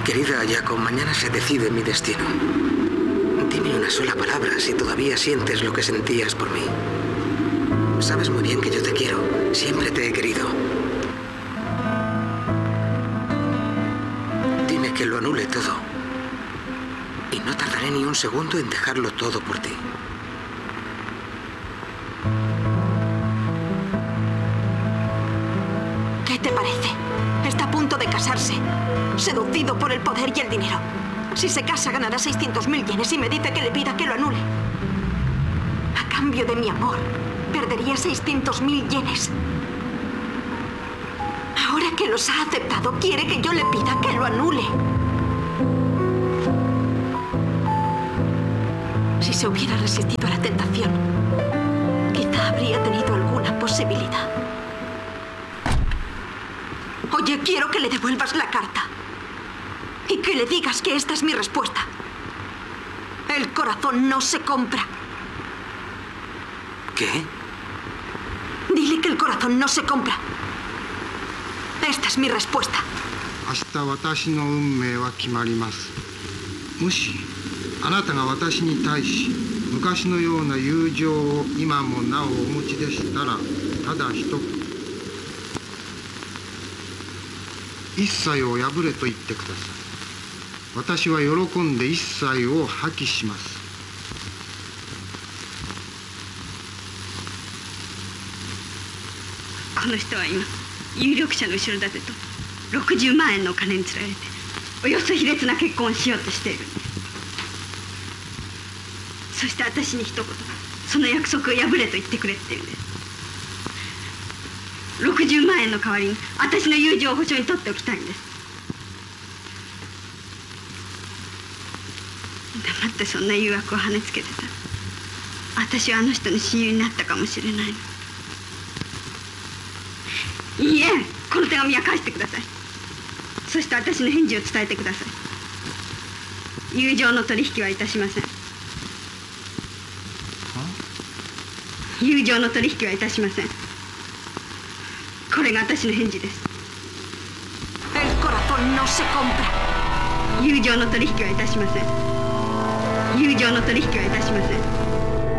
Querida Ayako, mañana se decide mi destino. Dime una sola palabra si todavía sientes lo que sentías por mí. Sabes muy bien que yo te quiero. Siempre te he querido. Dime que lo anule todo. Y no tardaré ni un segundo en dejarlo todo por ti. ¿Qué te parece? Está a punto de casarse. Seducido por el poder y el dinero. Si se casa, ganará 600.000 yenes y me dice que le pida que lo anule. A cambio de mi amor, perdería 600.000 yenes. Ahora que los ha aceptado, quiere que yo le pida que lo anule. Si se hubiera resistido a la tentación, quizá habría tenido alguna posibilidad. Oye, quiero que le devuelvas la carta. Y que le digas que esta es mi respuesta. El corazón no se compra. ¿Qué? Dile que el corazón no se compra. Esta es mi respuesta. 明日私の運命は決まります。もしあなたが私に対し昔のような友情を今もなおお持ちでしたら、ただ一言、一切を破れと言ってください。私は喜んで一切を破棄します。 この人は今有力者の後ろ盾と60万円のお金につられておよそ卑劣な結婚をしようとしているんです。そして私に一言、その約束を破れと言ってくれって言うんです。60万円の代わりに私の友情を保証に取っておきたいんです。黙ってそんな誘惑を跳ねつけてたら、私はあの人の親友になったかもしれないの。いいえ、この手紙は返してください。そして私の返事を伝えてください。友情の取引はいたしません。友情の取引はいたしません。これが私の返事です。 El corazón no se compra. 友情の取引はいたしません。友情の取引はいたしません。